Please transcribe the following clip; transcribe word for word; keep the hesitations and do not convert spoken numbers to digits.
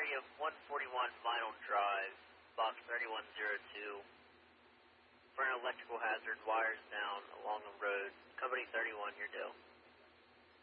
we have one forty-one Vinyl Drive, box thirty-one oh two. For an electrical hazard, wires down along the road. Company thirty-one, your deal.